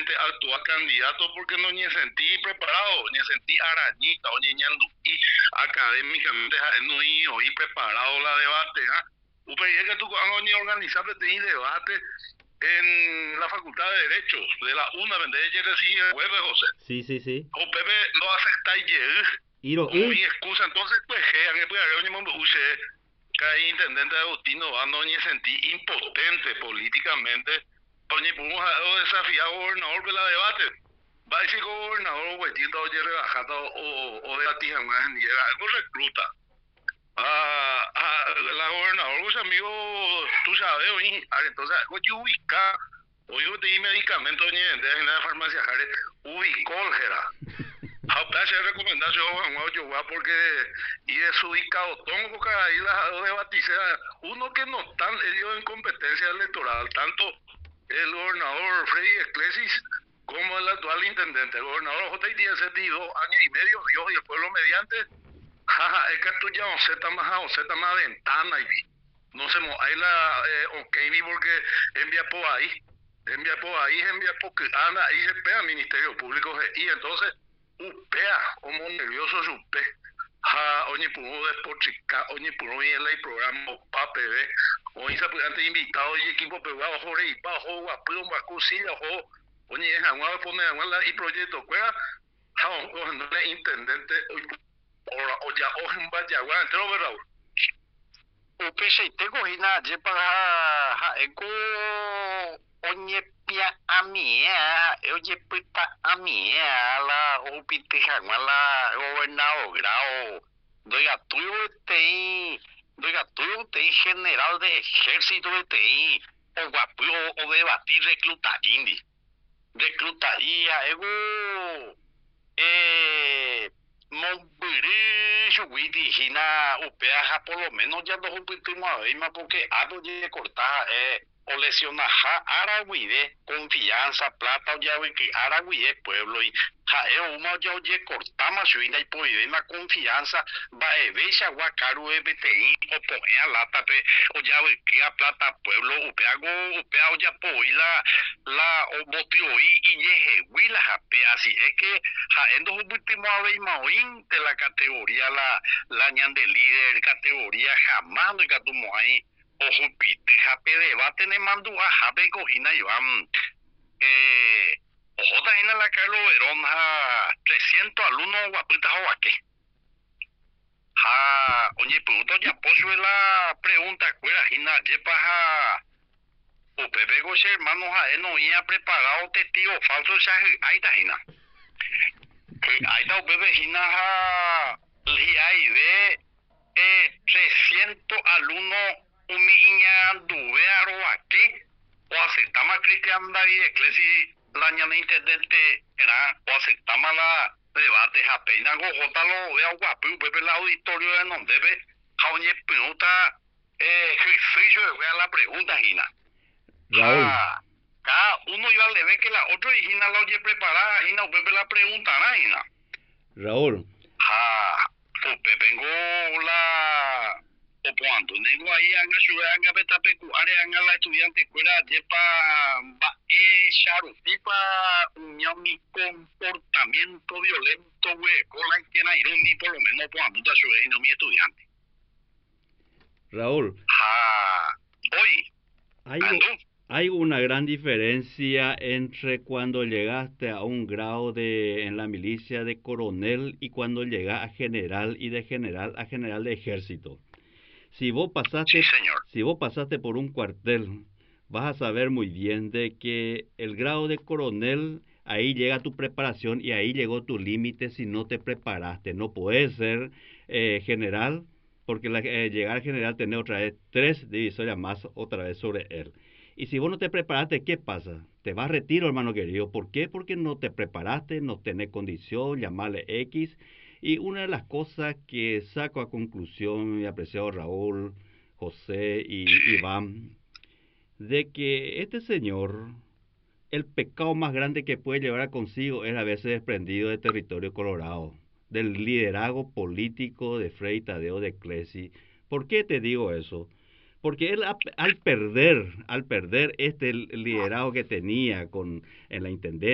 actuar candidato porque no me sentí preparado, me sentí arañita, o ñeñando, y académicamente no y preparado la debate, ¿ah? Pero que tú cuando organizaste debate en la Facultad de Derecho de la UNA, donde ella recibe jueves, José. Sí, sí, sí. O Pepe lo acepta Iro, como mi excusa, entonces pues que hay intendente Agustino Bando ni sentí impotente políticamente, ni podemos desafiar al gobernador de la debate. Va a decir que el gobernador huetito oye rebajado o de la tija más ni algo recluta. La gobernador, pues amigo, tú sabes, entonces, yo ubica, hoy yo te di medicamentos ni en la farmacia, ubicó el gera. Hace recomendación porque y de su dicadotón porque ahí las debatirse uno que no están ellos en competencia electoral, tanto el gobernador Freddy Esclesis como el actual intendente. El gobernador J. tiene 2 años y medio, Dios y el pueblo mediante, es que tú ya Z más ventana y no se ahí la ok porque envía por porque anda y se pega al Ministerio Público y entonces upea como nervioso su pe oye pudo despotricar oye pudo ir el programa PAPB hoy se antes invitado y equipo pegado jore y bajo guapido macusilla ojo oye es agua pone agua y proyecto juega no le intendente o ya o en vaya agua entero verdad Upese tengo hina jepa ha ego onye pia amia oye pita amia la upite la gobernador grao doiga tuyo te general de ejército de TI o guapo o debatir reclutaría ego Mombiri Witi Hina Upea por lo menos ya dos últimos más porque algo de cortar o lesiona Araguide confianza plata o ya que Araguide pueblo y jaeo uma ya oye cortar más suina y puede más confianza va a ver guacaru BTI o poner lata pe o ya que a plata pueblo upea o ya poi la o botio y yeje huila jape así es que en dos últimos años de la categoría la ñan de líder categoría jamás de catumo ahí ojo pite jape debate ne mandu a jape cojina yo ojo también la Carlos Verón 300 alumnos guapita joaque oye pregunto ya poso la pregunta cuera hina jepa o Pepe Goche hermano no había preparado testigo falso ahí está hina ahí está o Pepe hina ahí ve 300 alumnos umiña duvearo aquí o aceptamos Cristian David Eclesi la ñana intendente era o aceptamos la debate apenas gojota lo vea guapo Pepe el auditorio de donde ve jaoñe pregunta yo vea la pregunta hina Raúl, cada uno iba a le ve que la otra y hina la oye preparada hina o Pepe la preguntará hina Raúl. Pues vengo la o cuando tengo ahí anga ciudad anga beta pecuaria anga la estudiante escuela jepa va sharupipa mi comportamiento violento güey con la que na irundi por lo menos cuando está ciudad y no mi estudiante Raúl, hoy hay una gran diferencia entre cuando llegaste a un grado en la milicia de coronel y cuando llegas a general y de general a general de ejército. Si vos pasaste por un cuartel, vas a saber muy bien de que el grado de coronel, ahí llega tu preparación y ahí llegó tu límite si no te preparaste. No puedes ser general, porque llegar a general tenés otra vez 3 divisorias más otra vez sobre él. Y si vos no te preparaste, ¿qué pasa? Te vas a retiro, hermano querido. ¿Por qué? Porque no te preparaste, no tenés condición, llamarle X. Y una de las cosas que saco a conclusión, mi apreciado Raúl, José y Iván, de que este señor, el pecado más grande que puede llevar a consigo es haberse desprendido de territorio colorado, del liderazgo político de Fray Tadeo de Clesi. ¿Por qué te digo eso? Porque él al perder este liderazgo que tenía en la intendencia,